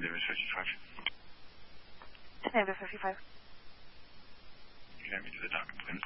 Negative 55. Negative 55. You have me to the dock, please.